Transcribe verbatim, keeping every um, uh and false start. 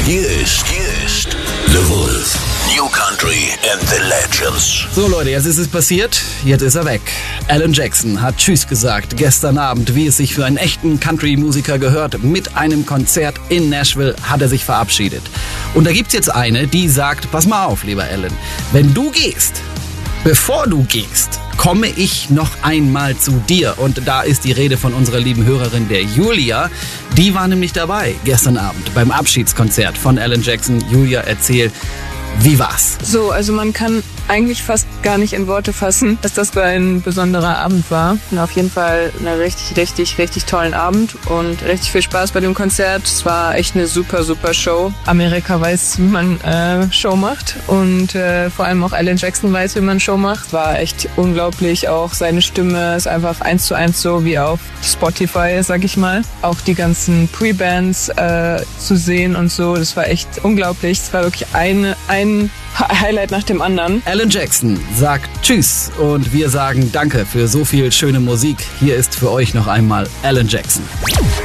Hier ist, hier ist The Wolf. New Country and the Legends. So Leute, jetzt ist es passiert, jetzt ist er weg. Alan Jackson hat Tschüss gesagt gestern Abend, wie es sich für einen echten Country-Musiker gehört. Mit einem Konzert in Nashville hat er sich verabschiedet. Und da gibt's jetzt eine, die sagt, pass mal auf, lieber Alan, wenn du gehst, bevor du gehst, komme ich noch einmal zu dir. Und da ist die Rede von unserer lieben Hörerin, der Julia. Die war nämlich dabei gestern Abend beim Abschiedskonzert von Alan Jackson. Julia, erzähl, wie war's? So, also man kann eigentlich fast gar nicht in Worte fassen, dass das so ein besonderer Abend war. Und auf jeden Fall einen richtig, richtig, richtig tollen Abend und richtig viel Spaß bei dem Konzert. Es war echt eine super, super Show. Amerika weiß, wie man äh, Show macht und äh, vor allem auch Alan Jackson weiß, wie man Show macht. War echt unglaublich, auch seine Stimme ist einfach eins zu eins so wie auf Spotify, sag ich mal. Auch die ganzen Pre-Bands äh, zu sehen und so, das war echt unglaublich. Es war wirklich eine, ein Highlight nach dem anderen. Alan Jackson sagt Tschüss und wir sagen Danke für so viel schöne Musik. Hier ist für euch noch einmal Alan Jackson.